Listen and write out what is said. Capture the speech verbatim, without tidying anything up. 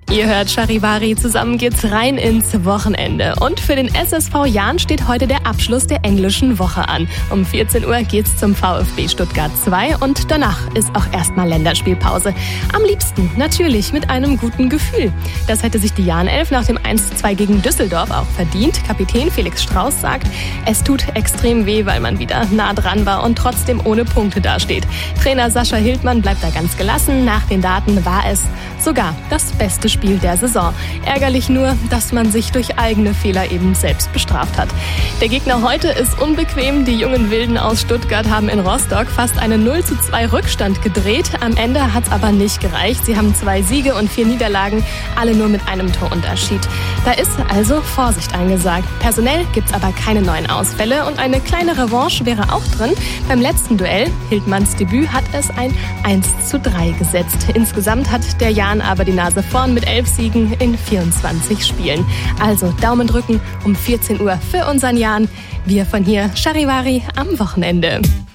Ihr hört Charivari, zusammen geht's rein ins Wochenende. Und für den S S V Jahn steht heute der Abschluss der englischen Woche an. Um vierzehn Uhr geht's zum VfB Stuttgart zwei und danach ist auch erstmal Länderspielpause. Am liebsten natürlich mit einem guten Gefühl. Das hätte sich die Jahn-Elf nach dem eins zu zwei gegen Düsseldorf auch verdient. Kapitän Felix Strauß sagt, es tut extrem weh, weil man wieder nah dran war und trotzdem ohne Punkte dasteht. Trainer Sascha Hildmann bleibt da ganz gelassen. Nach den Daten war es sogar das beste Spiel der Saison. Ärgerlich nur, dass man sich durch eigene Fehler eben selbst bestraft hat. Der Gegner heute ist unbequem. Die jungen Wilden aus Stuttgart haben in Rostock fast einen null zu zwei Rückstand gedreht. Am Ende hat es aber nicht gereicht. Sie haben zwei Siege und vier Niederlagen, alle nur mit einem Torunterschied. Da ist also Vorsicht angesagt. Personell gibt es aber keine neuen Ausfälle und eine kleine Revanche wäre auch drin. Beim letzten Duell, Hildmanns Debüt, hat es ein eins zu drei gesetzt. Insgesamt hat der Jahn aber die Nase vorn mit elf Siegen in vierundzwanzig Spielen. Also Daumen drücken um vierzehn Uhr für unseren Jahn. Wir von hier, Charivari am Wochenende.